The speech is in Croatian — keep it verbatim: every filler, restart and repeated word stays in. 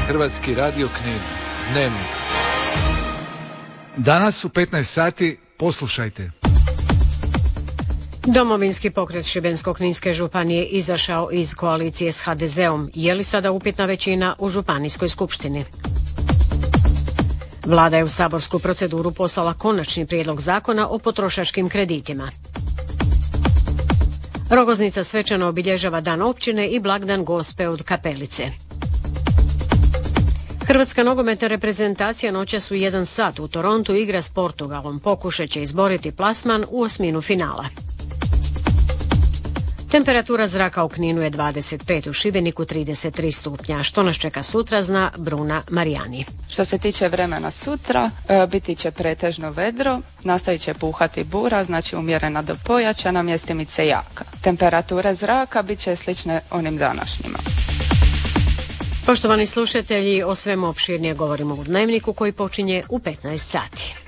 Hrvatski radio Knin. Dnevnik. Danas u petnaest sati poslušajte. Domovinski pokret Šibensko-kninske županije izašao iz koalicije s ha de zeom. Je li sada upitna većina u županijskoj skupštini? Vlada je u saborsku proceduru poslala konačni prijedlog zakona o potrošačkim kreditima. Rogoznica svečano obilježava Dan općine i blagdan Gospe od Kapelice. Hrvatska nogometna reprezentacija noćas u jedan sat u Torontu igra s Portugalom. Pokušat će izboriti plasman u osminu finala. Temperatura zraka u Kninu je dvadeset pet, u Šibeniku trideset tri stupnja. Što nas čeka sutra, zna Bruna Marijani. Što se tiče vremena sutra, e, biti će pretežno vedro, nastavit će puhati bura, znači umjerena do pojačana, mjestimice jaka. Temperature zraka bit će slične onim današnjima. Poštovani slušatelji, o svemu opširnije govorimo u Dnevniku koji počinje u petnaest sati.